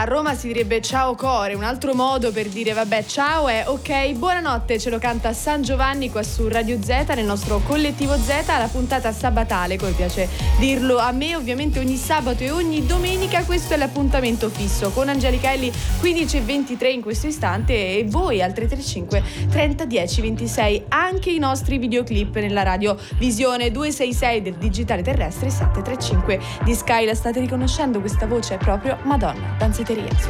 Roma si direbbe ciao core, un altro modo per dire vabbè ciao è ok, buonanotte, ce lo canta San Giovanni qua su Radio Z, nel nostro collettivo Z, la puntata sabatale, come piace dirlo a me, ovviamente ogni sabato e ogni domenica. Questo è l'appuntamento fisso con Angelica Elli 15:23 in questo istante e voi al 335 30 10 26, anche i nostri videoclip nella radio Visione 266 del digitale terrestre 735 di Sky. La state riconoscendo questa voce? È proprio Madonna Danzeteria.